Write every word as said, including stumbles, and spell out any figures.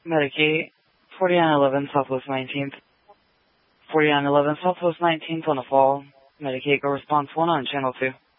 Medicaid, forty-nine eleven Southwest nineteenth. forty-nine eleven Southwest nineteenth on the fall. Medicaid, go response one on channel two.